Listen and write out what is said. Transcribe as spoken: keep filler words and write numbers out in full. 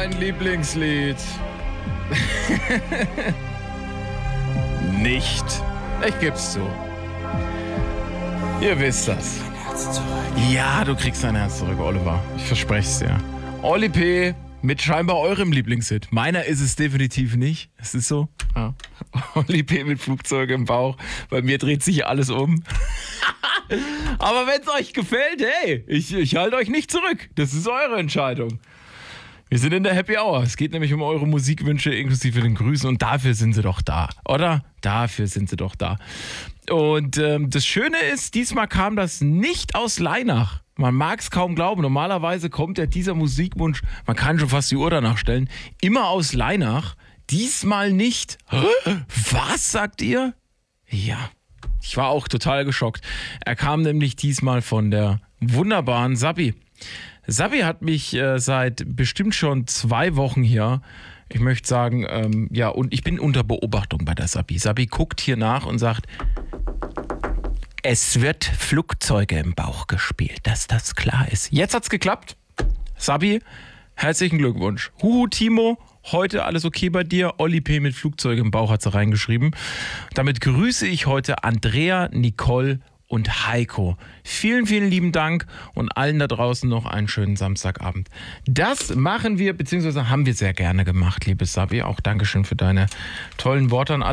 mein Lieblingslied? Nicht. Ich geb's zu. Ihr wisst das. Ja, du kriegst dein Herz zurück, Oliver. Ich verspreche es dir. Oli P. mit scheinbar eurem Lieblingshit. Meiner ist es definitiv nicht. Es ist so. Ja. Oli P. mit Flugzeug im Bauch. Bei mir dreht sich alles um. Aber wenn es euch gefällt, hey, ich, ich halte euch nicht zurück. Das ist eure Entscheidung. Wir sind in der Happy Hour. Es geht nämlich um eure Musikwünsche inklusive den Grüßen und dafür sind sie doch da, oder? Dafür sind sie doch da. Und ähm, das Schöne ist, diesmal kam das nicht aus Leinach. Man mag es kaum glauben. Normalerweise kommt ja dieser Musikwunsch, man kann schon fast die Uhr danach stellen, immer aus Leinach. Diesmal nicht. Was, sagt ihr? Ja, ich war auch total geschockt. Er kam nämlich diesmal von der wunderbaren Sabi. Sabi hat mich äh, seit bestimmt schon zwei Wochen hier, ich möchte sagen, ähm, ja, und ich bin unter Beobachtung bei der Sabi. Sabi guckt hier nach und sagt, es wird Flugzeuge im Bauch gespielt, dass das klar ist. Jetzt hat's geklappt. Sabi, herzlichen Glückwunsch. Huhu, Timo, heute alles okay bei dir? Oli P. mit Flugzeuge im Bauch hat sie reingeschrieben. Damit grüße ich heute Andrea, Nicole und Heiko. Vielen, vielen lieben Dank und allen da draußen noch einen schönen Samstagabend. Das machen wir, beziehungsweise haben wir sehr gerne gemacht, liebe Sabi. Auch Dankeschön für deine tollen Worte an alle.